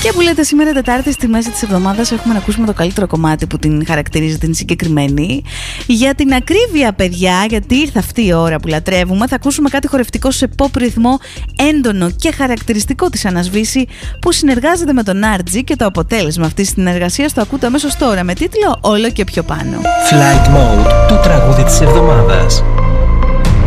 Και που λέτε, σήμερα Τετάρτη στη μέση της εβδομάδας έχουμε να ακούσουμε το καλύτερο κομμάτι που την χαρακτηρίζει την συγκεκριμένη. Για την ακρίβεια, παιδιά, γιατί ήρθε αυτή η ώρα που λατρεύουμε, θα ακούσουμε κάτι χορευτικό σε pop ρυθμό, έντονο και χαρακτηριστικό της Ανασβήση, που συνεργάζεται με τον RG, και το αποτέλεσμα αυτής της συνεργασίας το ακούτε αμέσως τώρα με τίτλο «Όλο και πιο πάνω». Flight Mode, το τραγούδι της εβδομάδας.